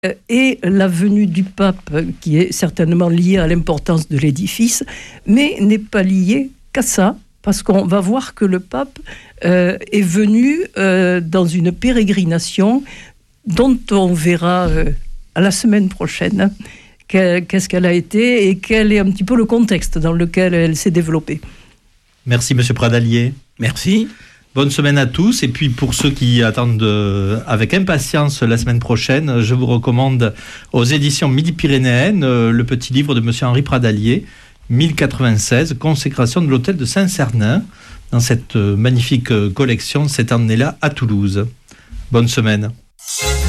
et la venue du pape, qui est certainement liée à l'importance de l'édifice, mais n'est pas liée qu'à ça, parce qu'on va voir que le pape est venu dans une pérégrination dont on verra à la semaine prochaine qu'est-ce qu'elle a été et quel est un petit peu le contexte dans lequel elle s'est développée. Merci Monsieur Pradalier. Merci. Bonne semaine à tous. Et puis pour ceux qui attendent avec impatience la semaine prochaine, je vous recommande aux éditions Midi-Pyrénéennes le petit livre de Monsieur Henri Pradalier, 1096, consécration de l'hôtel de Saint-Cernin, dans cette magnifique collection cette année-là à Toulouse. Bonne semaine.